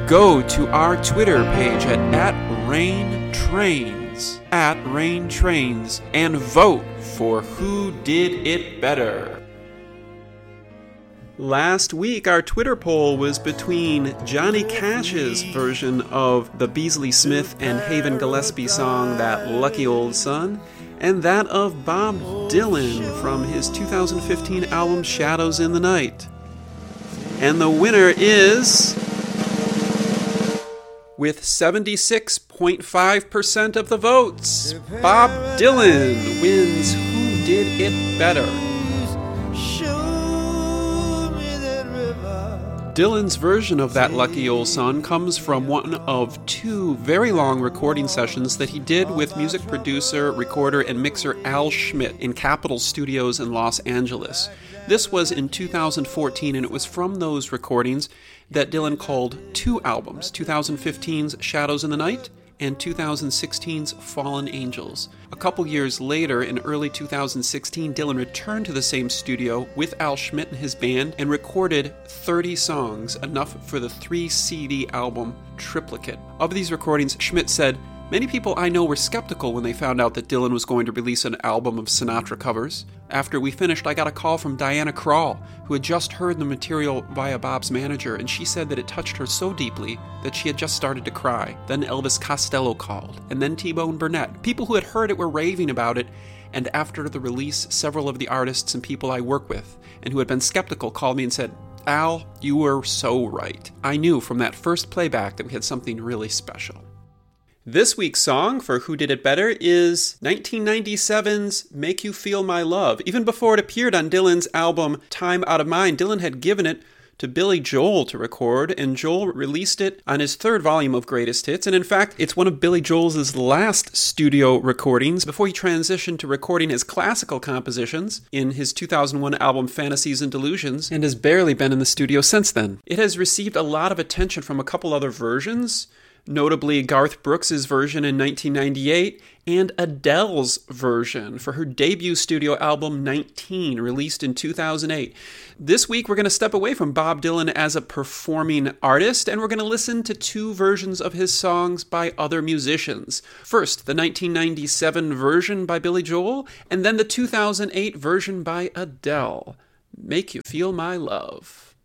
go to our Twitter page at @RainTrains, @RainTrains, and vote for Who Did It Better. Last week, our Twitter poll was between Johnny Cash's version of the Beasley Smith and Haven Gillespie song, That Lucky Old Sun, and that of Bob Dylan from his 2015 album Shadows in the Night. And the winner is, with 76.5% of the votes, Bob Dylan wins Who Did It Better. Dylan's version of That Lucky Old Sun comes from one of two very long recording sessions that he did with music producer, recorder, and mixer Al Schmitt in Capitol Studios in Los Angeles. This was in 2014, and it was from those recordings that Dylan called two albums, 2015's Shadows in the Night and 2016's Fallen Angels. A couple years later, in early 2016, Dylan returned to the same studio with Al Schmitt and his band and recorded 30 songs, enough for the 3-CD album Triplicate. Of these recordings, Schmitt said, "Many people I know were skeptical when they found out that Dylan was going to release an album of Sinatra covers. After we finished, I got a call from Diana Krall, who had just heard the material via Bob's manager, and she said that it touched her so deeply that she had just started to cry. Then Elvis Costello called, and then T-Bone Burnett. People who had heard it were raving about it, and after the release, several of the artists and people I work with, and who had been skeptical, called me and said, 'Al, you were so right. I knew from that first playback that we had something really special.'" This week's song for Who Did It Better is 1997's Make You Feel My Love. Even before it appeared on Dylan's album Time Out of Mind, Dylan had given it to Billy Joel to record, and Joel released it on his third volume of Greatest Hits, and in fact, it's one of Billy Joel's last studio recordings before he transitioned to recording his classical compositions in his 2001 album Fantasies and Delusions, and has barely been in the studio since then. It has received a lot of attention from a couple other versions, notably Garth Brooks' version in 1998 and Adele's version for her debut studio album 19, released in 2008. This week we're going to step away from Bob Dylan as a performing artist, and we're going to listen to two versions of his songs by other musicians. First, the 1997 version by Billy Joel, and then the 2008 version by Adele. Make You Feel My Love.